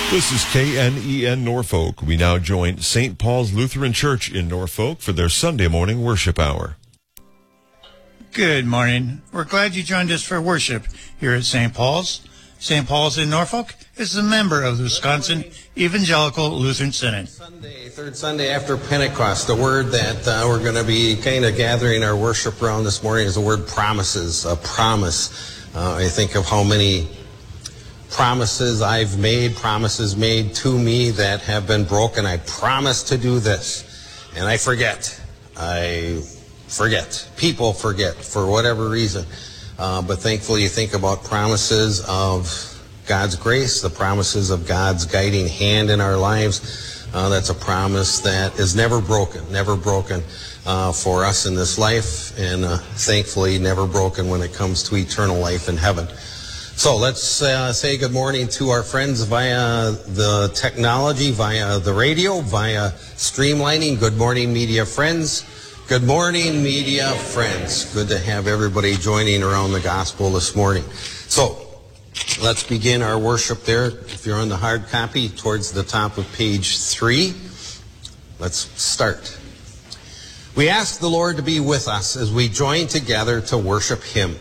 This is KNEN Norfolk. We now join St. Paul's Lutheran Church in Norfolk for their Sunday morning worship hour. Good morning. We're glad you joined us for worship here at St. Paul's. St. Paul's in Norfolk is a member of the Wisconsin Evangelical Lutheran Synod. Third Sunday after Pentecost. The word that we're going to be kind of gathering our worship around this morning is the word promises. A promise. I think of how many promises I've made, promises made to me that have been broken. I promise to do this, and I forget. People forget for whatever reason. But thankfully, you think about promises of God's grace, the promises of God's guiding hand in our lives. That's a promise that is never broken for us in this life, and thankfully never broken when it comes to eternal life in heaven. So let's say good morning to our friends via the technology, via the radio, via streamlining. Good morning, media friends. Good morning, media friends. Good to have everybody joining around the gospel this morning. So let's begin our worship there. If you're on the hard copy, towards the top of page 3, let's start. We ask the Lord to be with us as we join together to worship Him.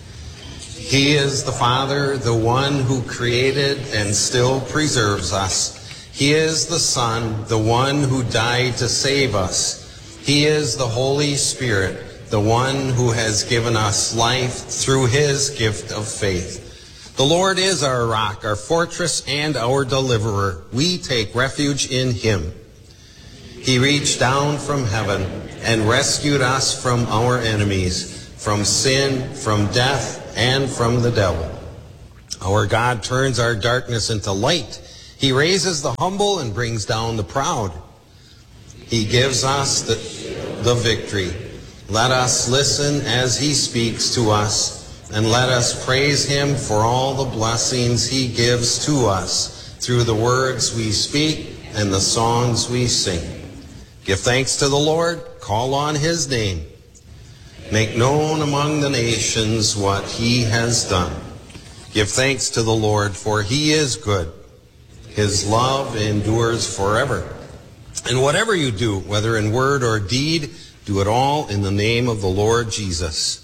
He is the Father, the one who created and still preserves us. He is the Son, the one who died to save us. He is the Holy Spirit, the one who has given us life through His gift of faith. The Lord is our rock, our fortress, and our deliverer. We take refuge in Him. He reached down from heaven and rescued us from our enemies, from sin, from death, and from the devil. Our God turns our darkness into light. He raises the humble and brings down the proud. He gives us the victory. Let us listen as He speaks to us, and let us praise Him for all the blessings He gives to us through the words we speak and the songs we sing. Give thanks to the Lord, call on His name. Make known among the nations what He has done. Give thanks to the Lord, for He is good. His love endures forever. And whatever you do, whether in word or deed, do it all in the name of the Lord Jesus.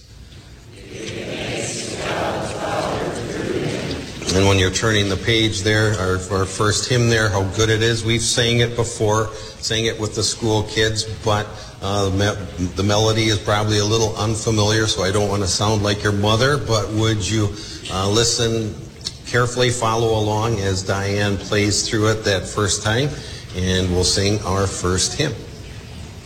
And when you're turning the page there, our first hymn there, how good it is. We've sang it before, sang it with the school kids, but the melody is probably a little unfamiliar, so I don't want to sound like your mother, but would you listen carefully, follow along as Diane plays through it that first time, and we'll sing our first hymn.